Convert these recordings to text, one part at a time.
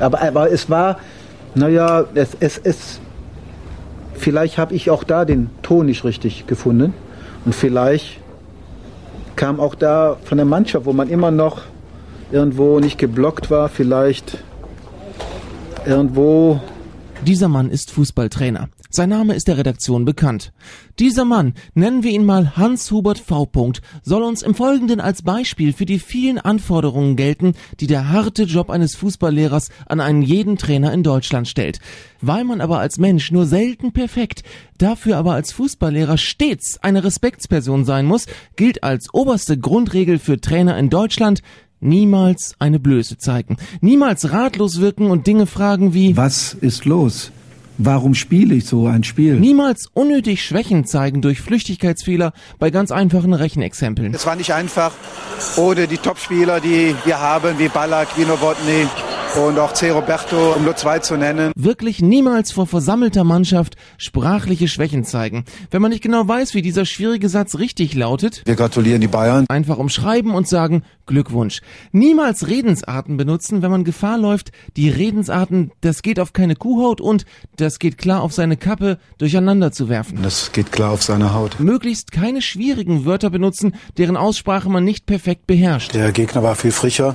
Aber es war, vielleicht habe ich auch da den Ton nicht richtig gefunden. Und vielleicht kam auch da von der Mannschaft, wo man immer noch irgendwo nicht geblockt war, vielleicht irgendwo. Dieser Mann ist Fußballtrainer. Sein Name ist der Redaktion bekannt. Dieser Mann, nennen wir ihn mal Hans-Hubert V. soll uns im Folgenden als Beispiel für die vielen Anforderungen gelten, die der harte Job eines Fußballlehrers an einen jeden Trainer in Deutschland stellt. Weil man aber als Mensch nur selten perfekt, dafür aber als Fußballlehrer stets eine Respektsperson sein muss, gilt als oberste Grundregel für Trainer in Deutschland: niemals eine Blöße zeigen, niemals ratlos wirken und Dinge fragen wie: Was ist los? Warum spiele ich so ein Spiel? Niemals unnötig Schwächen zeigen durch Flüchtigkeitsfehler bei ganz einfachen Rechenexempeln. Es war nicht einfach, ohne die Topspieler, die wir haben, wie Ballack, wie Novotny und auch C. Roberto, um nur 2 zu nennen. Wirklich niemals vor versammelter Mannschaft sprachliche Schwächen zeigen. Wenn man nicht genau weiß, wie dieser schwierige Satz richtig lautet: Wir gratulieren die Bayern. Einfach umschreiben und sagen: Glückwunsch. Niemals Redensarten benutzen, wenn man Gefahr läuft, die Redensarten "das geht auf keine Kuhhaut" und "das geht klar auf seine Kappe" durcheinander zu werfen. Das geht klar auf seine Haut. Möglichst keine schwierigen Wörter benutzen, deren Aussprache man nicht perfekt beherrscht. Der Gegner war viel frischer.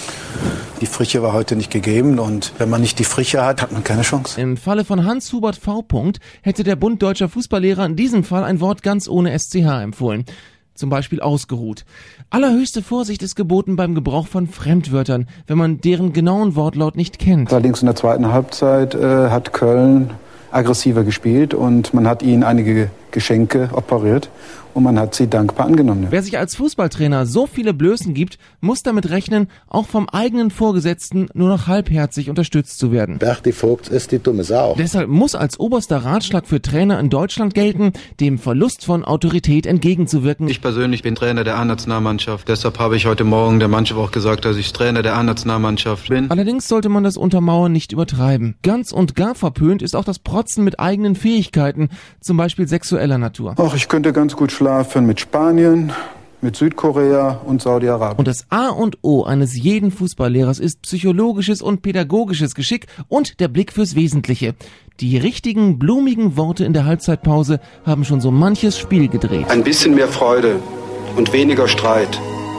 Die Frische war heute nicht gegeben und wenn man nicht die Frische hat, hat man keine Chance. Im Falle von Hans-Hubert V. hätte der Bund Deutscher Fußballlehrer in diesem Fall ein Wort ganz ohne SCH empfohlen. Zum Beispiel ausgeruht. Allerhöchste Vorsicht ist geboten beim Gebrauch von Fremdwörtern, wenn man deren genauen Wortlaut nicht kennt. Allerdings in der zweiten Halbzeit hat Köln aggressiver gespielt und man hat ihnen einige Geschenke operiert und man hat sie dankbar angenommen. Wer sich als Fußballtrainer so viele Blößen gibt, muss damit rechnen, auch vom eigenen Vorgesetzten nur noch halbherzig unterstützt zu werden. Berti Vogt ist die dumme Sau. Deshalb muss als oberster Ratschlag für Trainer in Deutschland gelten, dem Verlust von Autorität entgegenzuwirken. Ich persönlich bin Trainer der A-Nationalmannschaft. Deshalb habe ich heute Morgen der Mannschaft auch gesagt, dass ich Trainer der A-Nationalmannschaft bin. Allerdings sollte man das Untermauern nicht übertreiben. Ganz und gar verpönt ist auch das Protzen mit eigenen Fähigkeiten, zum Beispiel sexueller Natur. Ach, ich könnte ganz gut schlafen mit Spanien, mit Südkorea und Saudi-Arabien. Und das A und O eines jeden Fußballlehrers ist psychologisches und pädagogisches Geschick und der Blick fürs Wesentliche. Die richtigen, blumigen Worte in der Halbzeitpause haben schon so manches Spiel gedreht. Ein bisschen mehr Freude und weniger Streit.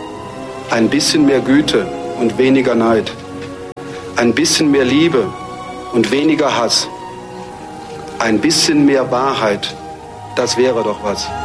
Ein bisschen mehr Güte und weniger Neid. Ein bisschen mehr Liebe und weniger Hass. Ein bisschen mehr Wahrheit. Das wäre doch was.